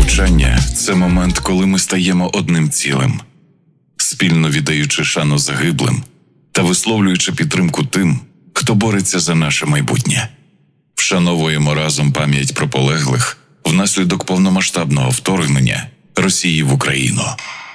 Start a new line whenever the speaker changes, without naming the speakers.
мовчання – це момент, коли ми стаємо одним цілим, спільно віддаючи шану загиблим та висловлюючи підтримку тим, хто бореться за наше майбутнє. Вшановуємо разом пам'ять про полеглих внаслідок повномасштабного вторгнення Росії в Україну.